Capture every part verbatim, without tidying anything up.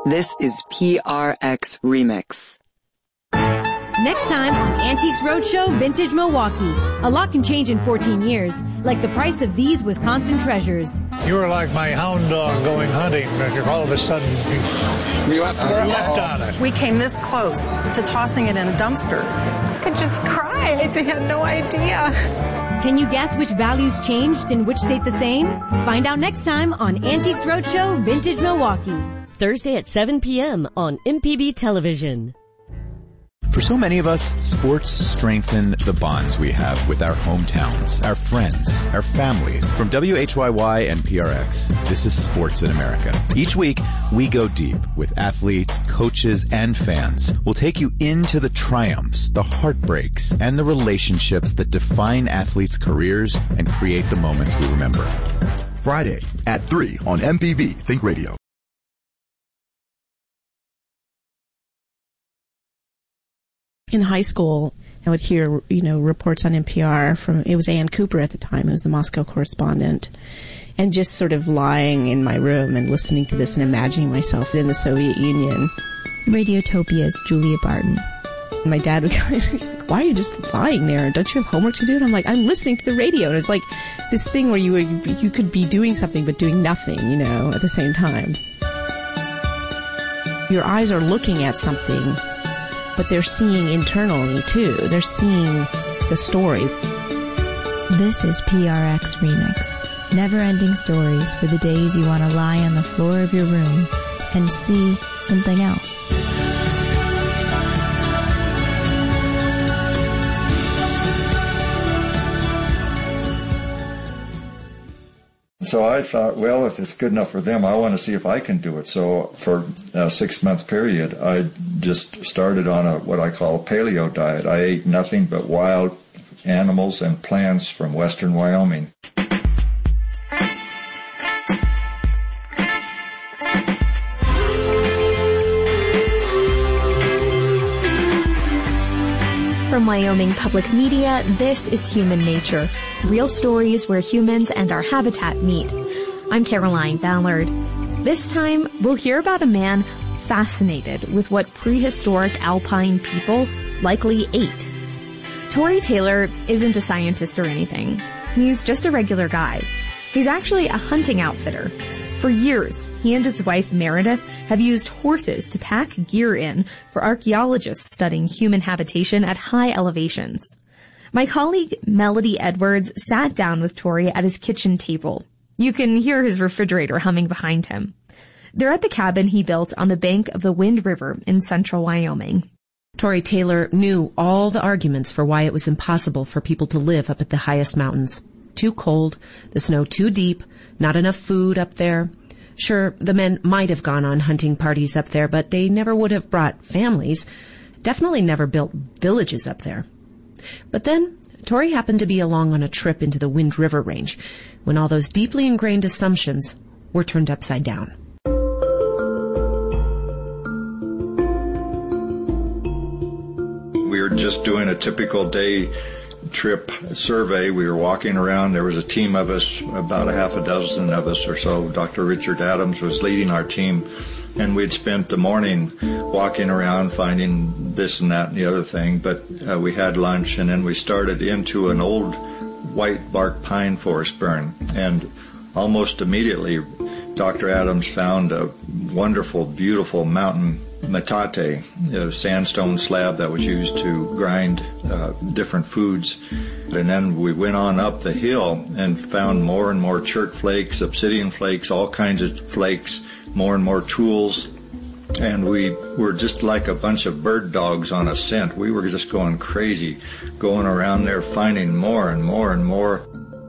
This is P R X Remix. Next time on Antiques Roadshow Vintage Milwaukee. A lot can change in fourteen years, like the price of these Wisconsin treasures. You were like my hound dog going hunting. All of a sudden, you left on it. We came this close to tossing it in a dumpster. I could just cry. They had no idea. Can you guess which values changed and which stayed the same? Find out next time on Antiques Roadshow Vintage Milwaukee. Thursday at seven p.m. on M P B Television. For so many of us, sports strengthen the bonds we have with our hometowns, our friends, our families. From W H Y Y and P R X, this is Sports in America. Each week, we go deep with athletes, coaches, and fans. We'll take you into the triumphs, the heartbreaks, and the relationships that define athletes' careers and create the moments we remember. Friday at three on M P B Think Radio. In high school, I would hear, you know, reports on N P R from, it was Ann Cooper at the time, it was the Moscow correspondent, and just sort of lying in my room and listening to this and imagining myself in the Soviet Union. Radiotopia's Julia Barton. My dad would go, why are you just lying there? Don't you have homework to do? And I'm like, I'm listening to the radio. And it's like this thing where you were, you could be doing something but doing nothing, you know, at the same time. Your eyes are looking at something, but they're seeing internally, too. They're seeing the story. This is P R X Remix. Never-ending stories for the days you want to lie on the floor of your room and see something else. So I thought, well, if it's good enough for them, I want to see if I can do it. So for a six-month period, I just started on a what I call a paleo diet. I ate nothing but wild animals and plants from western Wyoming. From Wyoming Public Media, this is Human Nature, real stories where humans and our habitat meet. I'm Caroline Ballard. This time, we'll hear about a man fascinated with what prehistoric alpine people likely ate. Tory Taylor isn't a scientist or anything. He's just a regular guy. He's actually a hunting outfitter. For years, he and his wife Meredith have used horses to pack gear in for archaeologists studying human habitation at high elevations. My colleague Melody Edwards sat down with Tory at his kitchen table. You can hear his refrigerator humming behind him. They're at the cabin he built on the bank of the Wind River in central Wyoming. Tory Taylor knew all the arguments for why it was impossible for people to live up at the highest mountains. Too cold, the snow too deep, not enough food up there. Sure, the men might have gone on hunting parties up there, but they never would have brought families. Definitely never built villages up there. But then, Tory happened to be along on a trip into the Wind River Range when all those deeply ingrained assumptions were turned upside down. We were just doing a typical day trip survey. We were walking around. There was a team of us, about a half a dozen of us or so. Doctor Richard Adams was leading our team, and we'd spent the morning walking around finding this and that and the other thing, but uh, we had lunch, and then we started into an old white bark pine forest burn, and almost immediately Doctor Adams found a wonderful, beautiful mountain metate, a sandstone slab that was used to grind uh, different foods. And then we went on up the hill and found more and more chert flakes, obsidian flakes, all kinds of flakes, more and more tools. And we were just like a bunch of bird dogs on a scent. We were just going crazy, going around there finding more and more and more.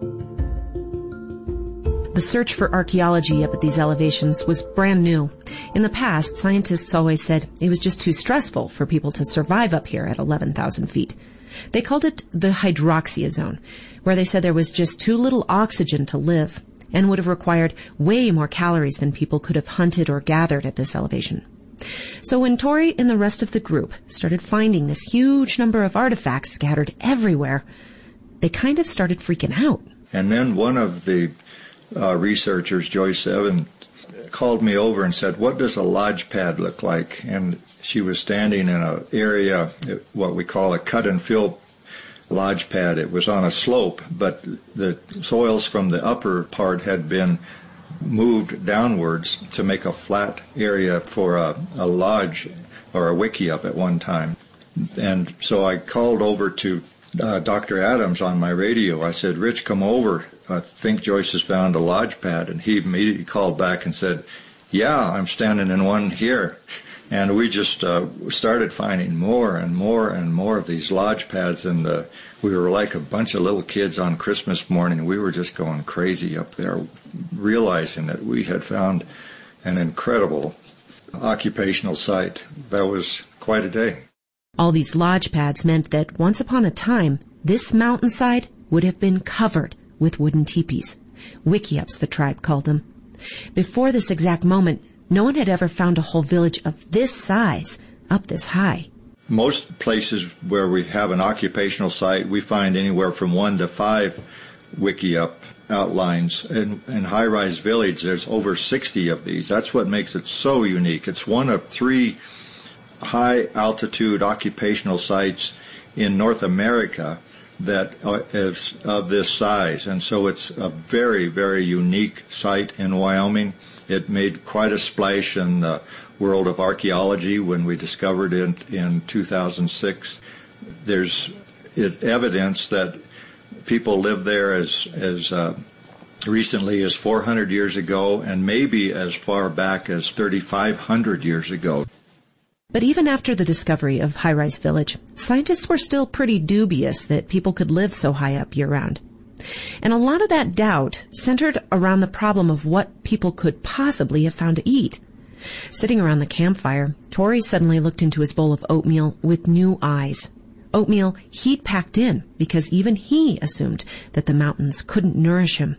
The search for archaeology up at these elevations was brand new. In the past, scientists always said it was just too stressful for people to survive up here at eleven thousand feet. They called it the hydroxia zone, where they said there was just too little oxygen to live and would have required way more calories than people could have hunted or gathered at this elevation. So when Tory and the rest of the group started finding this huge number of artifacts scattered everywhere, they kind of started freaking out. And then one of the Uh, researchers, Joyce Evans, called me over and said, "What does a lodge pad look like?" And she was standing in an area, what we call a cut and fill lodge pad. It was on a slope, but the soils from the upper part had been moved downwards to make a flat area for a, a lodge or a wickiup at one time. And so I called over to uh, Doctor Adams on my radio. I said, "Rich, come over. I think Joyce has found a lodge pad." And he immediately called back and said, "Yeah, I'm standing in one here." And we just uh, started finding more and more and more of these lodge pads, and uh, we were like a bunch of little kids on Christmas morning. We were just going crazy up there, realizing that we had found an incredible occupational site. That was quite a day. All these lodge pads meant that once upon a time, this mountainside would have been covered with wooden teepees. Wickiups, the tribe called them. Before this exact moment, no one had ever found a whole village of this size up this high. Most places where we have an occupational site, we find anywhere from one to five wickiup outlines. In, in High Rise Village, there's over sixty of these. That's what makes it so unique. It's one of three high-altitude occupational sites in North America that is of this size. And so it's a very, very unique site in Wyoming. It made quite a splash in the world of archaeology when we discovered it in two thousand six. There's evidence that people lived there as as uh, recently as four hundred years ago, and maybe as far back as thirty-five hundred years ago. But even after the discovery of High Rise Village, scientists were still pretty dubious that people could live so high up year-round. And a lot of that doubt centered around the problem of what people could possibly have found to eat. Sitting around the campfire, Torrey suddenly looked into his bowl of oatmeal with new eyes. Oatmeal he'd packed in because even he assumed that the mountains couldn't nourish him.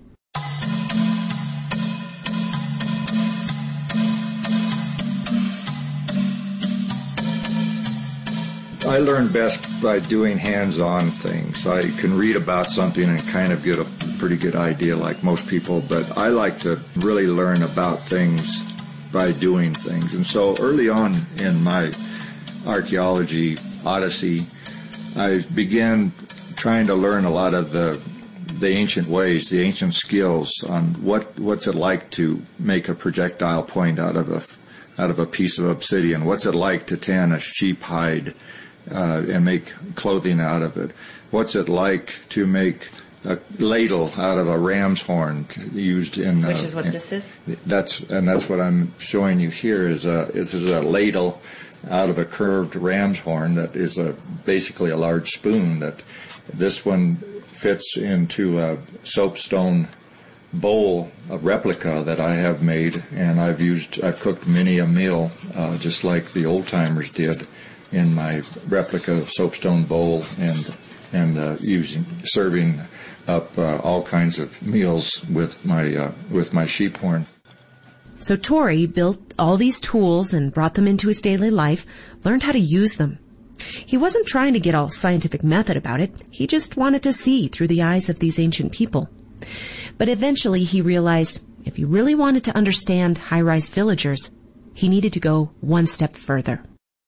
I learn best by doing hands-on things. I can read about something and kind of get a pretty good idea like most people, but I like to really learn about things by doing things. And so early on in my archaeology odyssey, I began trying to learn a lot of the the ancient ways, the ancient skills on what what's it like to make a projectile point out of a out of a piece of obsidian. What's it like to tan a sheep hide Uh, and make clothing out of it? What's it like to make a ladle out of a ram's horn used in? Which uh, is what in, this is. That's and that's what I'm showing you here. Is a is a ladle out of a curved ram's horn that is a basically a large spoon. That this one fits into a soapstone bowl, a replica that I have made, and I've used. I've cooked many a meal uh, just like the old timers did in my replica soapstone bowl, and and uh, using serving up uh, all kinds of meals with my uh, with my sheep horn. So Torrey built all these tools and brought them into his daily life, learned how to use them. He wasn't trying to get all scientific method about it. He just wanted to see through the eyes of these ancient people. But eventually he realized if he really wanted to understand high-rise villagers, he needed to go one step further.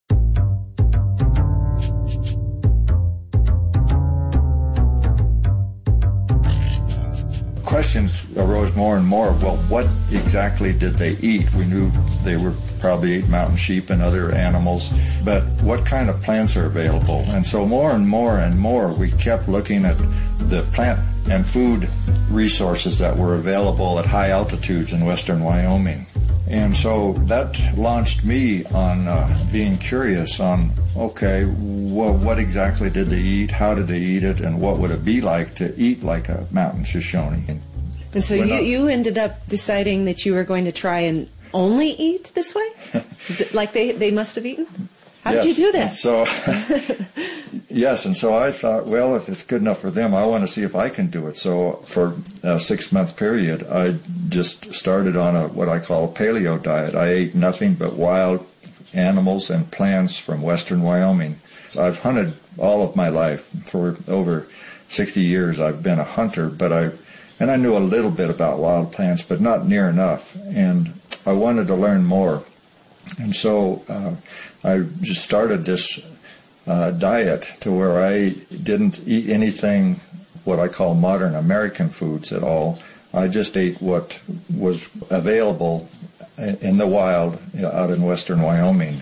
Questions arose more and more. Well, what exactly did they eat? We knew they were probably ate mountain sheep and other animals, but what kind of plants are available? And so more and more and more, we kept looking at the plant and food resources that were available at high altitudes in western Wyoming. And so that launched me on uh, being curious on, okay, well, what exactly did they eat? How did they eat it? And what would it be like to eat like a mountain Shoshone? And so you, you ended up deciding that you were going to try and only eat this way? Like they, they must have eaten? How yes. did you do that? And so, yes, and so I thought, well, if it's good enough for them, I want to see if I can do it. So for a six-month period, I just started on a what I call a paleo diet. I ate nothing but wild animals and plants from western Wyoming. I've hunted all of my life. For over sixty years, I've been a hunter, but I and I knew a little bit about wild plants, but not near enough. And I wanted to learn more. And so uh, I just started this uh, diet to where I didn't eat anything what I call modern American foods at all. I just ate what was available in the wild out in western Wyoming.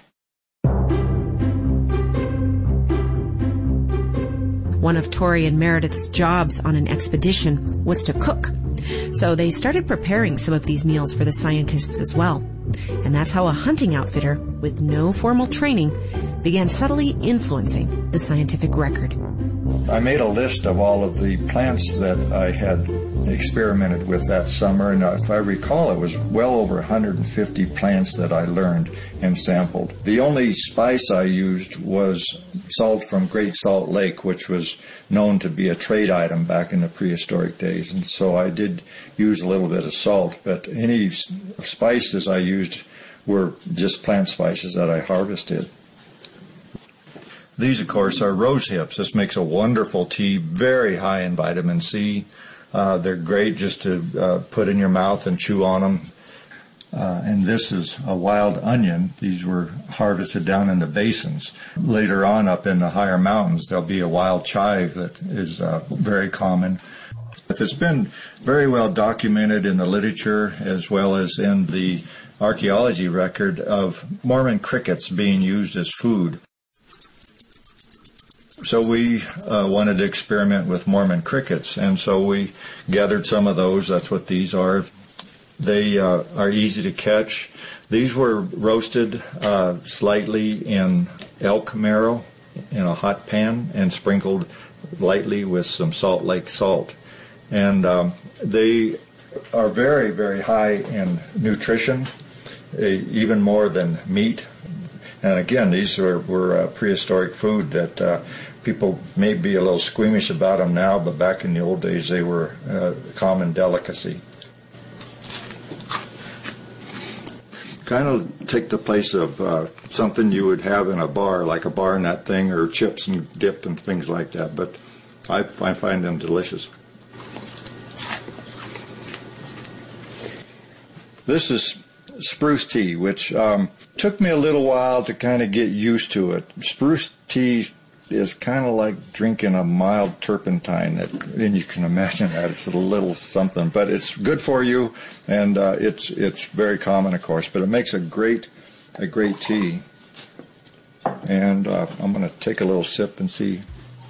One of Tori and Meredith's jobs on an expedition was to cook. So they started preparing some of these meals for the scientists as well. And that's how a hunting outfitter with no formal training began subtly influencing the scientific record. I made a list of all of the plants that I had experimented with that summer, and if I recall, it was well over one hundred fifty plants that I learned and sampled. The only spice I used was salt from Great Salt Lake, which was known to be a trade item back in the prehistoric days, and so I did use a little bit of salt, but any spices I used were just plant spices that I harvested. These, of course, are rose hips. This makes a wonderful tea, very high in vitamin C. Uh, they're great just to uh, put in your mouth and chew on them. Uh, and this is a wild onion. These were harvested down in the basins. Later on, up in the higher mountains, there'll be a wild chive that is uh, very common. It's been very well documented in the literature as well as in the archaeology record of Mormon crickets being used as food. So we uh, wanted to experiment with Mormon crickets, and so we gathered some of those. That's what these are. They uh, are easy to catch. These were roasted uh, slightly in elk marrow in a hot pan and sprinkled lightly with some Salt Lake salt. And um, they are very, very high in nutrition, uh, even more than meat. And again, these were, were uh, prehistoric food that uh, people may be a little squeamish about them now, but back in the old days they were a common delicacy. Kind of take the place of uh, something you would have in a bar, like a bar nut thing or chips and dip and things like that, but I, I find them delicious. This is spruce tea, which um, took me a little while to kind of get used to it. Spruce tea is kind of like drinking a mild turpentine, that, and you can imagine that it's a little something, but it's good for you, and uh, it's it's very common, of course, but it makes a great a great tea. And uh, I'm going to take a little sip and see.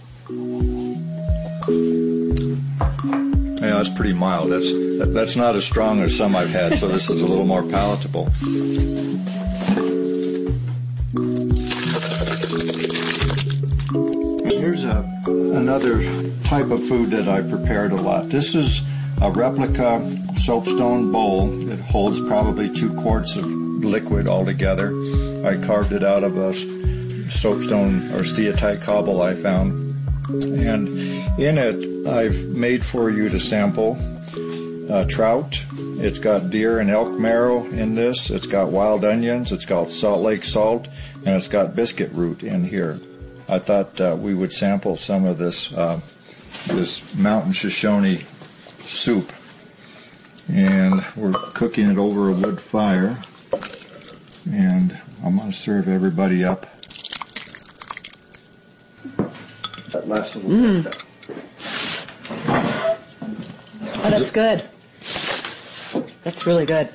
Yeah, that's pretty mild. That's that, that's not as strong as some I've had, so this is a little more palatable. Here's a, another type of food that I prepared a lot. This is a replica soapstone bowl. It holds probably two quarts of liquid altogether. I carved it out of a soapstone or steatite cobble I found. And in it, I've made for you to sample uh, trout. It's got deer and elk marrow in this. It's got wild onions. It's got Salt Lake salt. And it's got biscuit root in here. I thought uh, we would sample some of this uh, this mountain Shoshone soup. And we're cooking it over a wood fire. And I'm going to serve everybody up. That last little mm. bit. Oh, that's good. That's really good.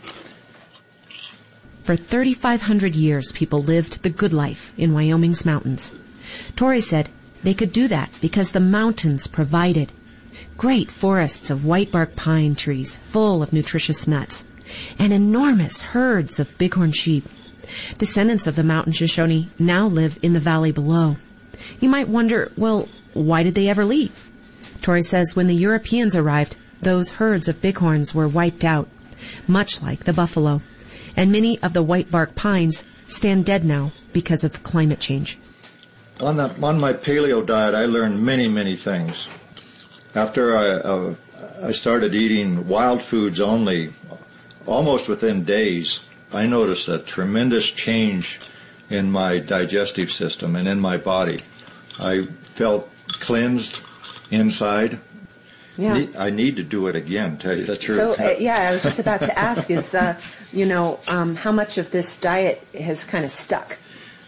For thirty-five hundred years, people lived the good life in Wyoming's mountains. Tori said they could do that because the mountains provided great forests of whitebark pine trees full of nutritious nuts and enormous herds of bighorn sheep. Descendants of the mountain Shoshone now live in the valley below. You might wonder, well, why did they ever leave? Tori says when the Europeans arrived, those herds of bighorns were wiped out, much like the buffalo, and many of the whitebark pines stand dead now because of climate change. On, the, on my paleo diet, I learned many, many things. After I, uh, I started eating wild foods only, almost within days, I noticed a tremendous change in my digestive system and in my body. I felt cleansed inside. Yeah. Need, I need to do it again, tell you the truth. So, uh, yeah, I was just about to ask is, uh, you know, um, how much of this diet has kind of stuck?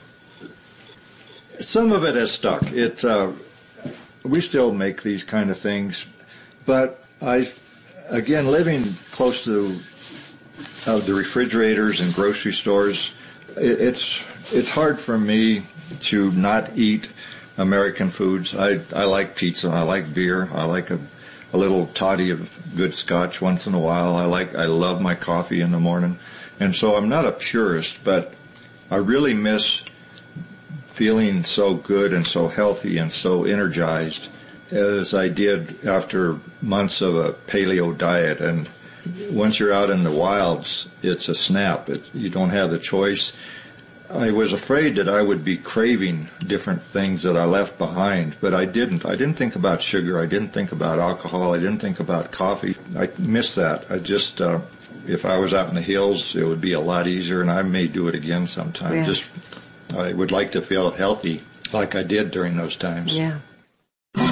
Some of it has stuck. It, uh, we still make these kind of things, but I, again, living close to uh, the refrigerators and grocery stores, it, it's it's hard for me to not eat American foods. I, I like pizza. I like beer. I like a, a little toddy of good scotch once in a while. I like I love my coffee in the morning, and so I'm not a purist, but I really miss feeling so good and so healthy and so energized as I did after months of a paleo diet. And once you're out in the wilds, it's a snap. It, you don't have the choice. I was afraid that I would be craving different things that I left behind, but I didn't. I didn't think about sugar. I didn't think about alcohol. I didn't think about coffee. I miss that. I just, uh, if I was out in the hills, it would be a lot easier, and I may do it again sometime. Yeah. Just, I would like to feel healthy like I did during those times. Yeah.